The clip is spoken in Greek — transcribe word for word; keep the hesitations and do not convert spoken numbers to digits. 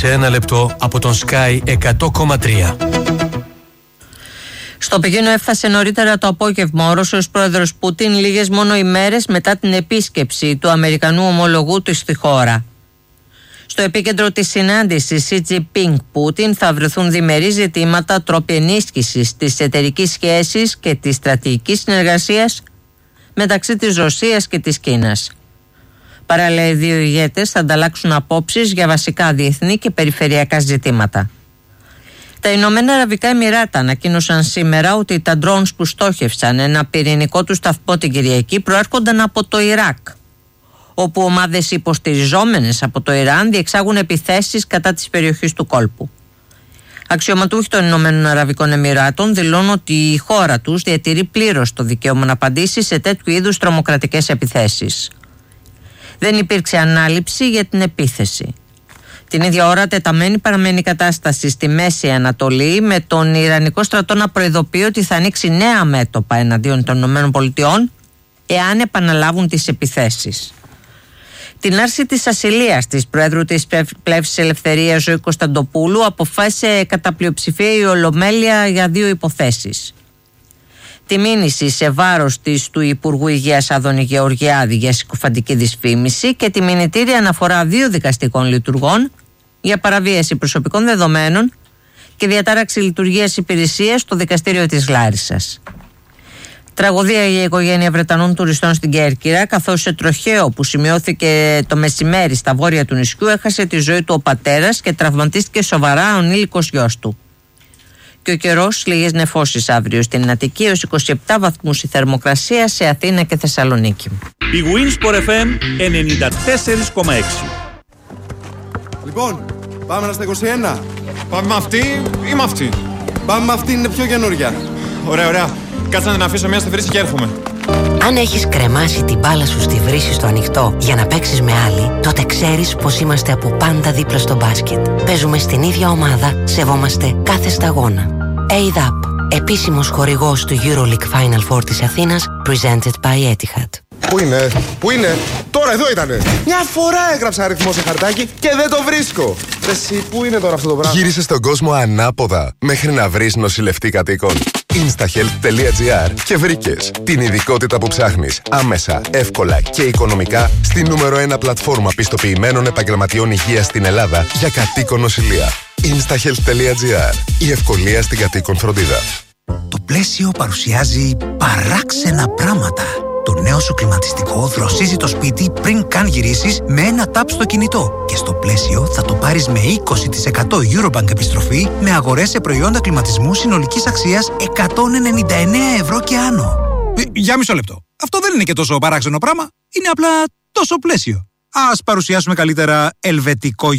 σε ένα λεπτό από τον Sky εκατό κόμμα τρία. Στο Πεκίνο έφτασε νωρίτερα το απόγευμα ο Ρώσος πρόεδρος Πούτιν, λίγες μόνο ημέρες μετά την επίσκεψη του Αμερικανού ομολογού του στη χώρα. Στο επίκεντρο της συνάντησης Σι Τζινπίνγκ Πούτιν θα βρεθούν διμερείς ζητήματα, τρόποι ενίσχυσης της εταιρικής σχέσης και της στρατηγικής συνεργασίας μεταξύ της Ρωσίας και της Κίνας. Παράλληλα, οι δύο ηγέτες θα ανταλλάξουν απόψεις για βασικά διεθνή και περιφερειακά ζητήματα. Τα Ηνωμένα Αραβικά Εμιράτα ανακοίνωσαν σήμερα ότι τα drones που στόχευσαν ένα πυρηνικό του σταθμό την Κυριακή προέρχονταν από το Ιράκ, όπου ομάδες υποστηριζόμενες από το Ιράν διεξάγουν επιθέσεις κατά της περιοχής του κόλπου. Αξιωματούχοι των Ηνωμένων Αραβικών Εμιράτων δηλώνουν ότι η χώρα τους διατηρεί πλήρως το δικαίωμα να απαντήσει σε τέτοιου είδους τρομοκρατικές επιθέσεις. Δεν υπήρξε ανάληψη για την επίθεση. Την ίδια ώρα τεταμένη παραμένει η κατάσταση στη Μέση Ανατολή, με τον Ιρανικό στρατό να προειδοποιεί ότι θα ανοίξει νέα μέτωπα εναντίον των ΗΠΑ εάν επαναλάβουν τις επιθέσεις. Την άρση της ασυλίας της Προέδρου της Πλεύσης Ελευθερίας Ζωή Κωνσταντοπούλου αποφάσισε κατά πλειοψηφία η Ολομέλεια για δύο υποθέσεις. Τη μήνυση σε βάρος της του Υπουργού Υγείας Άδωνη Γεωργιάδη για συκοφαντική δυσφήμιση και τη μηνυτήρια αναφορά δύο δικαστικών λειτουργών για παραβίαση προσωπικών δεδομένων και διατάραξη λειτουργίας υπηρεσίας στο δικαστήριο της Λάρισσας. Τραγωδία για η οικογένεια Βρετανών τουριστών στην Κέρκυρα, καθώς σε τροχαίο που σημειώθηκε το μεσημέρι στα βόρεια του νησιού έχασε τη ζωή του ο πατέρας και τραυματίστηκε σοβαρά ο ενήλικος γιος του. Και ο καιρός, λίγες νεφώσεις αύριο στην Αττική, έως είκοσι επτά βαθμούς η θερμοκρασία σε Αθήνα και Θεσσαλονίκη. Η Winsport εφ εμ ενενήντα τέσσερα κόμμα έξι. Λοιπόν, πάμε στα είκοσι ένα. Πάμε με αυτή ή με αυτή? Πάμε με αυτή, είναι πιο καινούρια. Ωραία, ωραία. Κάτσε να την αφήσω μία στη βρύση και έρχομαι. Αν έχεις κρεμάσει την μπάλα σου στη βρύση στο ανοιχτό για να παίξεις με άλλη, τότε ξέρεις πως είμαστε από πάντα δίπλα στο μπάσκετ. Παίζουμε στην ίδια ομάδα, σεβόμαστε κάθε σταγόνα. έι ντι έι πι, επίσημος χορηγός του EuroLeague Final Four της Αθήνας, presented by Etihad. Πού είναι, πού είναι, τώρα εδώ ήτανε. Μια φορά έγραψα αριθμό σε χαρτάκι και δεν το βρίσκω. Εσύ, πού είναι τώρα αυτό το πράγμα? Γύρισε στον κόσμο ανάποδα μέχρι να βρεις νοσηλευτή κατοίκων. instahealth τελεία gr και βρήκες την ειδικότητα που ψάχνεις άμεσα, εύκολα και οικονομικά στη νούμερο ένα πλατφόρμα πιστοποιημένων επαγγελματιών υγείας στην Ελλάδα για κατοίκον νοσηλεία. instahealth τελεία gr, η ευκολία στην κατοίκον φροντίδα. Το πλαίσιο παρουσιάζει παράξενα πράγματα. Το νέο σου κλιματιστικό δροσίζει το σπίτι πριν καν γυρίσεις με ένα τάπ στο κινητό. Και στο πλαίσιο θα το πάρεις με είκοσι τοις εκατό Eurobank επιστροφή με αγορές σε προϊόντα κλιματισμού συνολικής αξίας εκατόν ενενήντα εννέα ευρώ και άνω. Ε, για μισό λεπτό. Αυτό δεν είναι και τόσο παράξενο πράγμα. Είναι απλά τόσο πλαίσιο. Ας παρουσιάσουμε καλύτερα ελβετικό